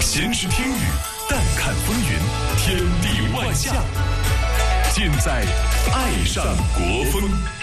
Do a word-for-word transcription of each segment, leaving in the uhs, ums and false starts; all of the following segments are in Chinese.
闲识天语，淡看风云，天地万象，尽在爱上国风。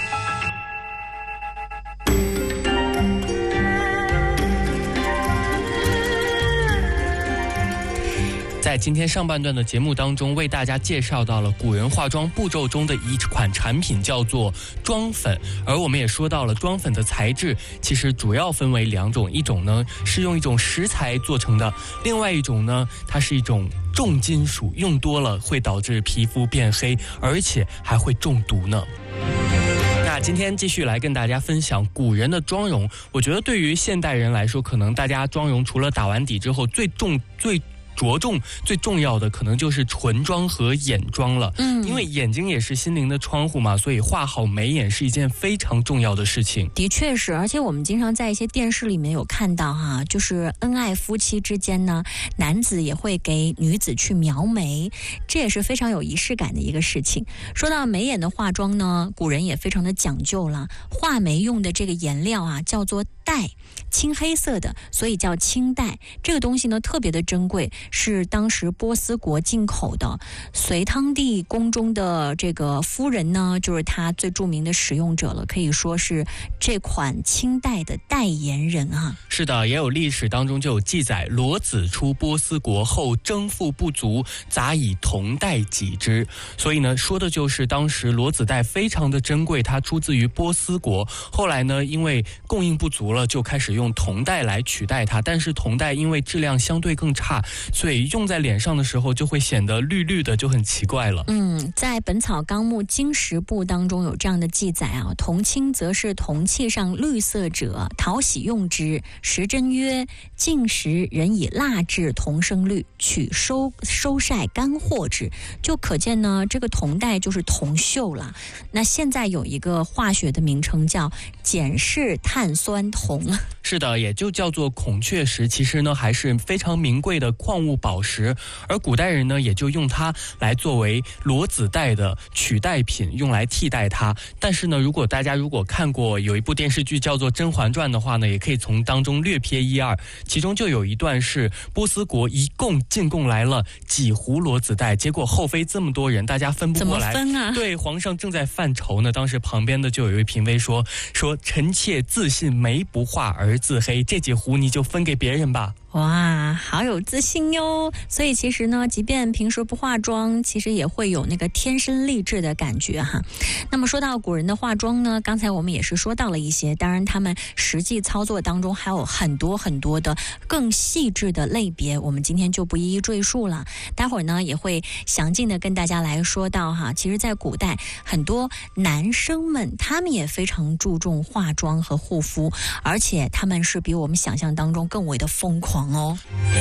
在今天上半段的节目当中，为大家介绍到了古人化妆步骤中的一款产品，叫做妆粉。而我们也说到了妆粉的材质其实主要分为两种，一种呢是用一种石材做成的，另外一种呢它是一种重金属，用多了会导致皮肤变黑，而且还会中毒呢。那今天继续来跟大家分享古人的妆容。我觉得对于现代人来说，可能大家妆容除了打完底之后，最重最着重最重要的可能就是唇妆和眼妆了。嗯，因为眼睛也是心灵的窗户嘛，所以画好眉眼是一件非常重要的事情。 的确是，而且我们经常在一些电视里面有看到哈，就是恩爱夫妻之间呢，男子也会给女子去描眉，这也是非常有仪式感的一个事情。说到眉眼的化妆呢，古人也非常的讲究了，画眉用的这个颜料啊叫做黛，青黑色的，所以叫青黛。这个东西呢特别的珍贵，是当时波斯国进口的。隋汤帝宫中的这个夫人呢，就是他最著名的使用者了，可以说是这款青黛的代言人啊。 是的，也有历史当中就有记载，罗子出波斯国后，征赋不足，杂以铜带给之。所以呢，说的就是当时罗子带非常的珍贵，它出自于波斯国。后来呢，因为供应不足了，就开始用铜带来取代它。但是铜带因为质量相对更差，所以用在脸上的时候就会显得绿绿的，就很奇怪了。 嗯，在《本草纲目经食部》当中有这样的记载啊：铜青则是铜器上绿色者，讨喜用之。时珍曰：近时人以蜡制铜生绿，取收收晒干货之。就可见呢，这个铜带就是铜锈了。那现在有一个化学的名称叫碱式碳酸铜。 是的，也就叫做孔雀石，其实呢还是非常名贵的矿物宝石，而古代人呢也就用它来作为罗子带的取代品，用来替代它。但是呢，如果大家如果看过有一部电视剧叫做《甄嬛传》的话呢，也可以从当中略瞥一二，其中就有一段是波斯国一共进贡来了几壶罗子带，结果后妃这么多人，大家分不过来， 怎么分啊？ 对，皇上正在犯愁呢，当时旁边的就有一位嫔妃说说臣妾自信眉不画而自黑，这几壶你就分给别人吧。 哇，好有自信哟！所以其实呢，即便平时不化妆，其实也会有那个天生丽质的感觉哈。那么说到古人的化妆呢，刚才我们也是说到了一些，当然他们实际操作当中还有很多很多的更细致的类别，我们今天就不一一赘述了。待会儿呢也会详尽的跟大家来说到哈，其实在古代很多男生们他们也非常注重化妆和护肤，而且他们是比我们想象当中更为的疯狂哦。